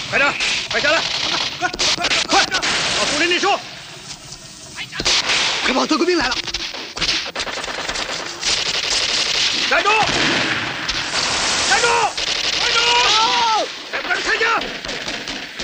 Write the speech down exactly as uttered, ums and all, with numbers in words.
快点，快下来！快快快！把树林里说，快跑，德国兵来了！站住！